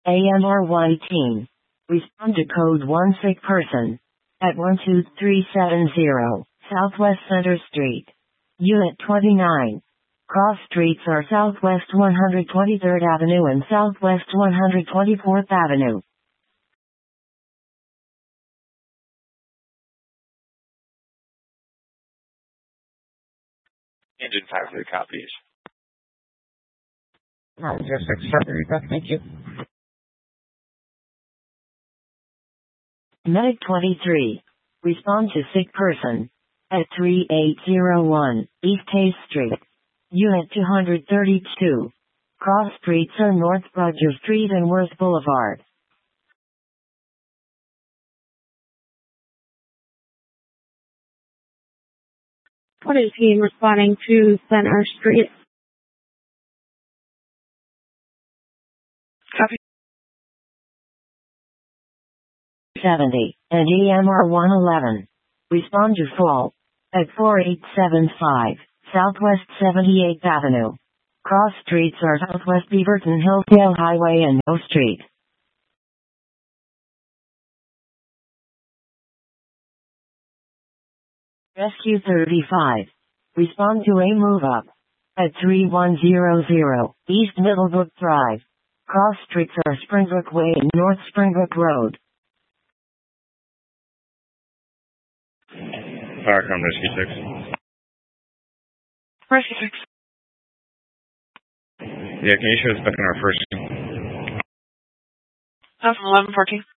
AMRY team. Respond to code 1 sick person. At 12370, Southwest Center Street. Unit 29. Cross streets are Southwest 123rd Avenue and Southwest 124th Avenue. Engine 53 copies. Just accept it. Thank you. Medic 23. Respond to sick person. At 3801 East Hayes Street. Unit 232. Cross streets are North Roger Street and Worth Boulevard. What is he responding to Center Street? Copy. 70 and EMR 111. Respond to fall. At 4875 Southwest 78th Avenue. Cross streets are Southwest Beaverton Hillsdale Highway and No Street. Rescue 35. Respond to a move up. At 3100 East Middlebrook Drive. Cross streets are Springbrook Way and North Springbrook Road. Firecom Rescue 6. Rescue 6. Yeah, can you show us back in our first? 1114.